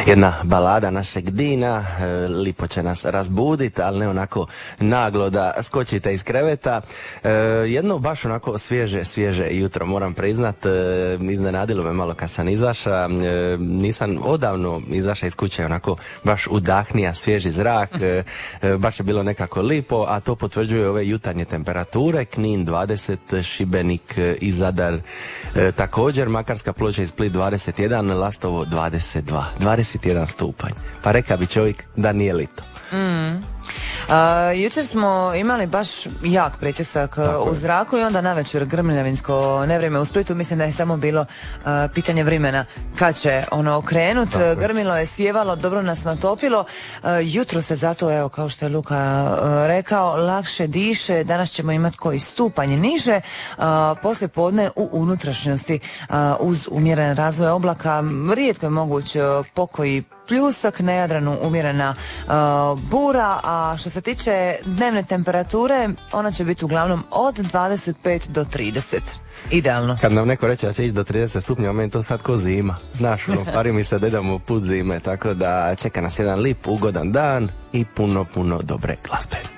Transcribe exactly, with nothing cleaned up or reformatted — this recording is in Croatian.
Jedna balada našeg Dina, lipo će nas razbuditi, ali ne onako naglo da skočite iz kreveta. Jedno baš onako svježe, svježe jutro, moram priznat, iznenadilo me malo kad sam izaša. Nisam odavno izaša iz kuće, onako baš udahnija svježi zrak, baš je bilo nekako lipo, a to potvrđuje ove jutarnje temperature. Knin dvadeset, Šibenik i Zadar također, Makarska, Ploča i Split dvadeset jedan, Lastovo dvadeset dva, dvadeset jedan stupanj. Pa reka bi čovjek da nije lito. Mm. A, jučer smo imali baš jak pritisak Tako u zraku i onda navečer grmljavinsko nevrijeme u Splitu. Mislim da je samo bilo a, pitanje vremena kad će ono okrenut. Tako Grmilo je, sjevalo, dobro nas natopilo. A, jutro se zato, evo, kao što je Luka a, rekao, lakše diše. Danas ćemo imati koji stupanj niže. Poslije podne u unutrašnjosti a, uz umjeren razvoj oblaka rijetko je moguć pokoji pljusak, na Jadranu umjerena uh, bura, a što se tiče dnevne temperature, ona će biti uglavnom od dvadeset pet do trideset. Idealno. Kad nam neko reče da će ići do trideset stupnja, meni to sad ko zima. Znaš, ono, pari mi se da idemo put zime, tako da čeka nas jedan lip, ugodan dan i puno, puno dobre glazbe.